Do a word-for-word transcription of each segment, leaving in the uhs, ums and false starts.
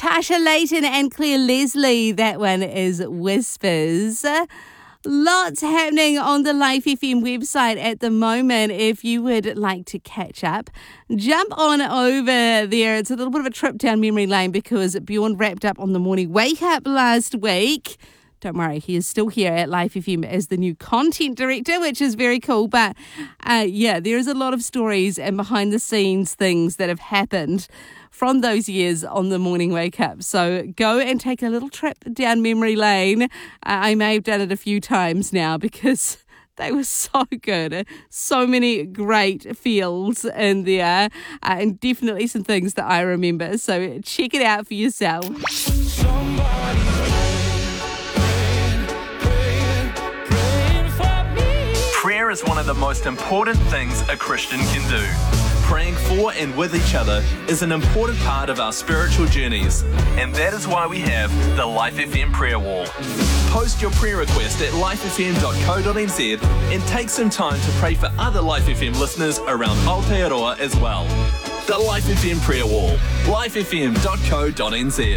Tasha Layton and Claire Leslie. That one is Whispers. Lots happening on the Life F M website at the moment. If you would like to catch up, jump on over there. It's a little bit of a trip down memory lane because Bjorn wrapped up on the morning wake up last week. Don't worry, he is still here at Life F M as the new content director, which is very cool. But uh, yeah, there is a lot of stories and behind the scenes things that have happened from those years on the morning wake up. So go and take a little trip down memory lane. Uh, I may have done it a few times now because they were so good. So many great feels in there, uh, and definitely some things that I remember. So check it out for yourself. Prayer is one of the most important things a Christian can do. Praying for and with each other is an important part of our spiritual journeys, and that is why we have the Life F M Prayer Wall. Post your prayer request at life f m dot co dot n z and take some time to pray for other Life F M listeners around Aotearoa as well. The Life F M Prayer Wall, life f m dot co dot n z.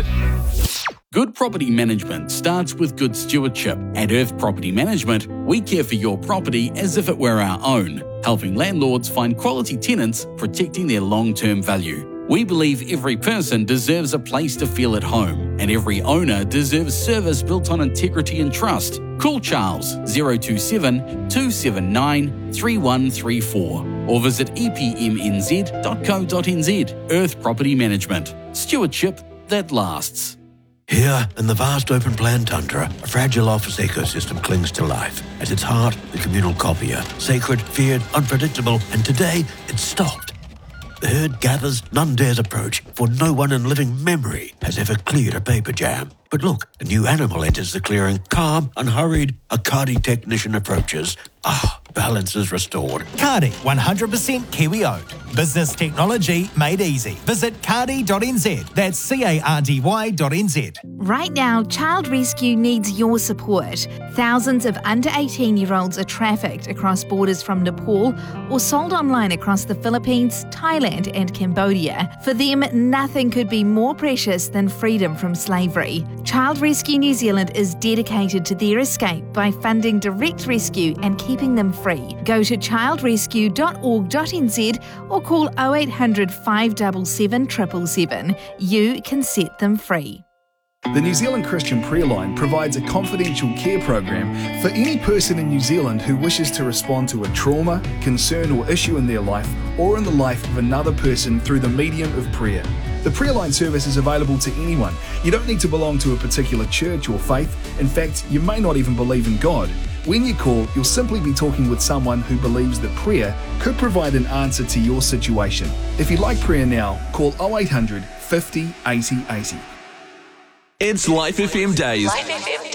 Good property management starts with good stewardship. At Earth Property Management, we care for your property as if it were our own, helping landlords find quality tenants, protecting their long-term value. We believe every person deserves a place to feel at home, and every owner deserves service built on integrity and trust. Call Charles zero two seven, two seven nine, three one three four or visit e p m n z dot co dot n z. Earth Property Management. Stewardship that lasts. Here, in the vast open-plan tundra, a fragile office ecosystem clings to life. At its heart, the communal copier. Sacred, feared, unpredictable, and today, it's stopped. The herd gathers, none dares approach, for no one in living memory has ever cleared a paper jam. But look, a new animal enters the clearing, calm, unhurried. A Kādi technician approaches. Ah, balance is restored. Kādi, one hundred percent Kiwi-owned. Business technology made easy. Visit kādi dot n z. That's C A R D Y dot N Z. Right now, Child Rescue needs your support. Thousands of under eighteen-year-olds are trafficked across borders from Nepal or sold online across the Philippines, Thailand and Cambodia. For them, nothing could be more precious than freedom from slavery. Child Rescue New Zealand is dedicated to their escape by funding direct rescue and keeping them free. Go to child rescue dot org dot n z or call oh eight hundred, five seven seven, seven seven seven. You can set them free. The New Zealand Christian Prayer Line provides a confidential care program for any person in New Zealand who wishes to respond to a trauma, concern or issue in their life or in the life of another person through the medium of prayer. The Prayer Line service is available to anyone. You don't need to belong to a particular church or faith. In fact, you may not even believe in God. When you call, you'll simply be talking with someone who believes that prayer could provide an answer to your situation. If you'd like prayer now, call oh eight hundred, fifty, eighty, eighty. It's Life F M Days. Life F M